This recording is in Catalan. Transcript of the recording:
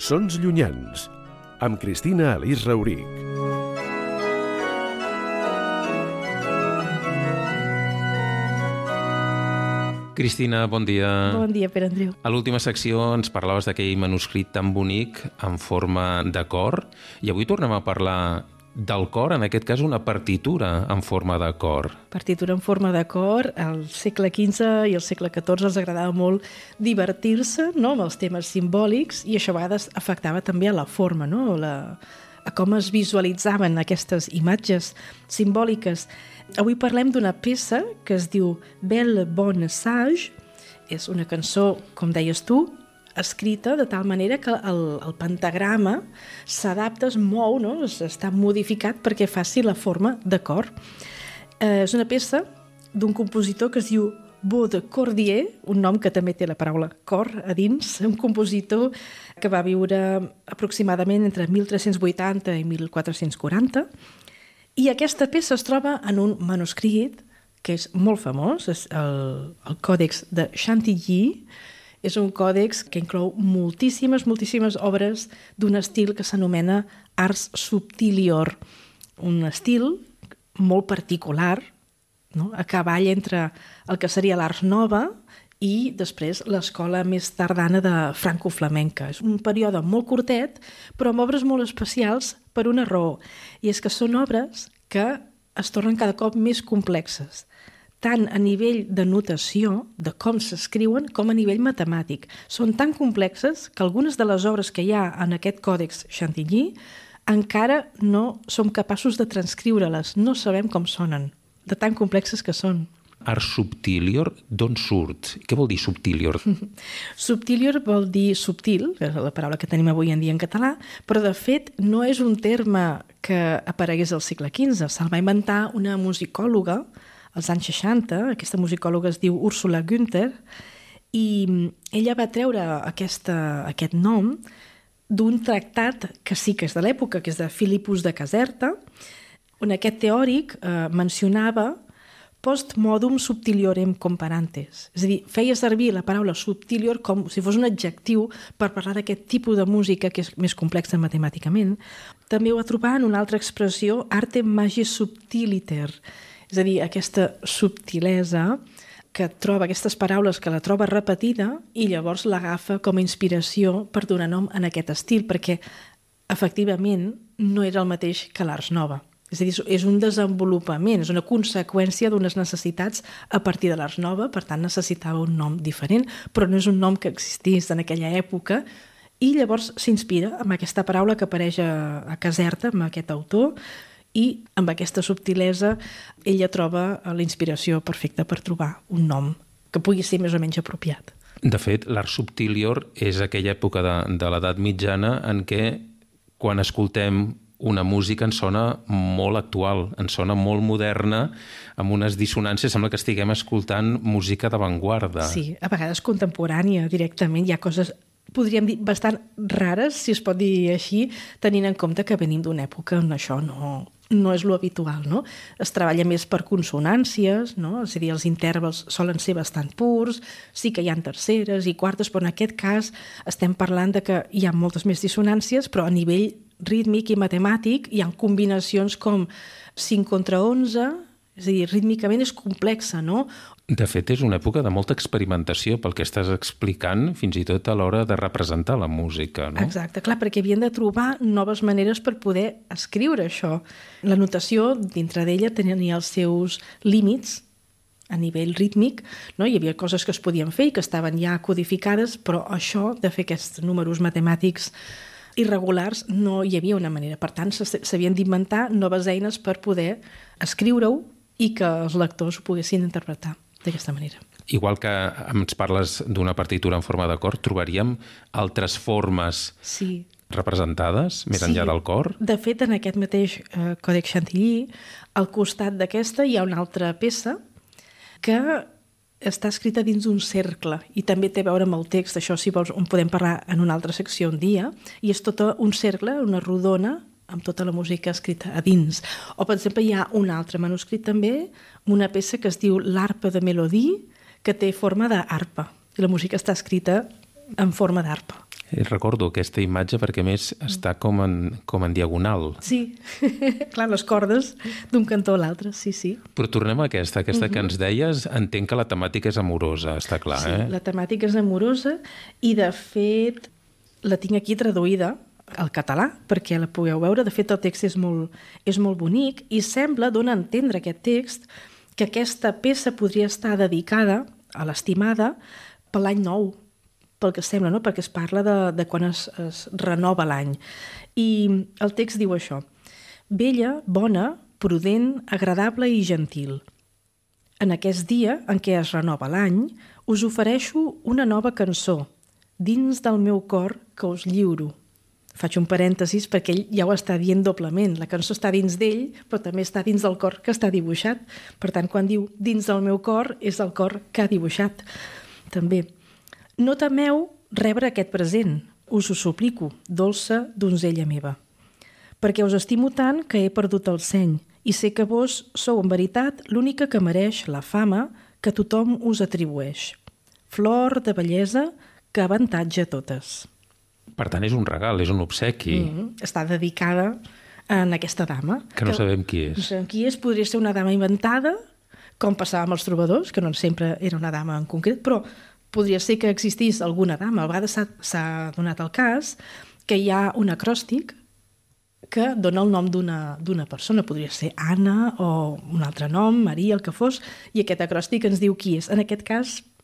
Sons llunyans, amb Cristina Alís Rauric. Cristina, bon dia. Bon dia, Pere Andreu. A l'última secció ens parlaves d'aquell manuscrit tan bonic en forma de cor i avui tornem a parlar del cor, en aquest cas una partitura en forma de cor. Partitura en forma de cor. Al segle XV i al segle XIV els agradava molt divertir-se, no?, amb els temes simbòlics, i això a vegades afectava també a la forma, no?, a com es visualitzaven aquestes imatges simbòliques. Avui parlem d'una peça que es diu Belle Bonne Sage. És una cançó, com deies tu, escrita de tal manera que el pentagrama s'adapta, es mou, no? Està modificat perquè faci la forma de cor. És una peça d'un compositor que es diu Beau de Cordier, un nom que també té la paraula cor a dins, un compositor que va viure aproximadament entre 1380 i 1440, i aquesta peça es troba en un manuscrit que és molt famós, és el Còdex de Chantilly. És un còdex que inclou moltíssimes obres d'un estil que s'anomena Ars Subtilior, un estil molt particular, no?, a cavall entre el que seria l'Ars Nova i després l'escola més tardana de franco-flamenca. És un període molt curtet, però amb obres molt especials per una raó, i és que són obres que es tornen cada cop més complexes, tant a nivell de notació, de com s'escriuen, com a nivell matemàtic. Són tan complexes que algunes de les obres que hi ha en aquest còdex Chantilly encara no som capaços de transcriure-les, no sabem com sonen, de tan complexes que són. Ars Subtilior, d'on surt? Què vol dir Subtilior? Subtilior vol dir subtil, és la paraula que tenim avui en dia en català, però de fet no és un terme que aparegués al segle XV. Se'l va inventar una musicòloga als anys 60, aquesta musicòloga es diu Ursula Günther, i ella va treure aquest nom d'un tractat que sí que és de l'època, que és de Philippus de Caserta, on aquest teòric mencionava postmodum subtiliorem comparantes. És a dir, feia servir la paraula subtilior com si fos un adjectiu per parlar d'aquest tipus de música que és més complexa matemàticament. També ho va trobar en una altra expressió, arte magis subtiliter, és a dir, aquesta subtilesa que troba aquestes paraules, que la troba repetida i llavors l'agafa com a inspiració per donar nom en aquest estil, perquè efectivament no era el mateix que l'Ars Nova. És a dir, és un desenvolupament, és una conseqüència d'unes necessitats a partir de l'Ars Nova, per tant necessitava un nom diferent, però no és un nom que existís en aquella època, i llavors s'inspira amb aquesta paraula que apareix a Caserta, amb aquest autor, i amb aquesta subtilesa ella troba la inspiració perfecta per trobar un nom que pugui ser més o menys apropiat. De fet, l'Ars Subtilior és aquella època de l'edat mitjana en què quan escoltem una música ens sona molt actual, ens sona molt moderna, amb unes dissonàncies, sembla que estiguem escoltant música d'avantguarda. Sí, a vegades contemporània directament, hi ha coses, podríem dir, bastant rares, si es pot dir així, tenint en compte que venim d'una època on això no és lo habitual, no? Es treballa més per consonàncies, no? És a dir, els intervals solen ser bastant purs, sí que hi ha terceres i quartes, però en aquest cas estem parlant de que hi ha moltes més dissonàncies, però a nivell rítmic i matemàtic hi ha combinacions com 5 contra 11, és a dir, rítmicament és complexa, no? De fet, és una època de molta experimentació pel que estàs explicant, fins i tot a l'hora de representar la música, no? Exacte, clar, perquè havien de trobar noves maneres per poder escriure això. La notació, dintre d'ella, tenia els seus límits a nivell rítmic, no? Hi havia coses que es podien fer i que estaven ja codificades, però això, de fer aquests números matemàtics irregulars, no hi havia una manera. Per tant, s'havien d'inventar noves eines per poder escriure-ho i que els lectors ho poguessin interpretar d'aquesta manera. Igual que ens parles d'una partitura en forma de cor, trobaríem altres formes representades més enllà del cor? De fet, en aquest mateix Còdex Chantilly, al costat d'aquesta hi ha una altra peça que està escrita dins d'un cercle i també té a veure amb el text, això si vols en podem parlar en una altra secció un dia, i és tot un cercle, una rodona, amb tota la música escrita a dins. O, per exemple, hi ha un altre manuscrit també, una peça que es diu l'Arpa de Melodie, que té forma d'arpa, i la música està escrita en forma d'arpa. Recordo aquesta imatge perquè, a més, està com en diagonal. Sí, clar, les cordes d'un cantó a l'altre, sí, sí. Però tornem a aquesta que ens deies, entenc que la temàtica és amorosa, està clar, Sí, la temàtica és amorosa i, de fet, la tinc aquí traduïda al català perquè la pugueu veure. De fet, el text és molt bonic i sembla, dona a entendre aquest text, que aquesta peça podria estar dedicada a l'estimada per l'any nou, pel que sembla, no? Perquè es parla de quan es renova l'any. I el text diu això: bella, bona, prudent, agradable i gentil. En aquest dia en què es renova l'any, us ofereixo una nova cançó, dins del meu cor que us lliuro. Faig un parèntesis perquè ell ja ho està dient doblement. La cançó està dins d'ell, però també està dins del cor que està dibuixat. Per tant, quan diu dins del meu cor, és el cor que ha dibuixat. També. No temeu rebre aquest present, us ho suplico, dolça donzella meva, perquè us estimo tant que he perdut el seny i sé que vos sou en veritat l'única que mereix la fama que tothom us atribueix. Flor de bellesa que avantatja totes. Per tant, és un regal, és un obsequi. Està dedicada a aquesta dama. Que no sabem qui és. No sabem qui és, podria ser una dama inventada, com passava amb els trobadors, que no sempre era una dama en concret, però podria ser que existís alguna dama. A vegades s'ha donat el cas que hi ha un acròstic que dona el nom d'una persona. Podria ser Anna o un altre nom, Maria, el que fos, i aquest acròstic ens diu qui és. En aquest cas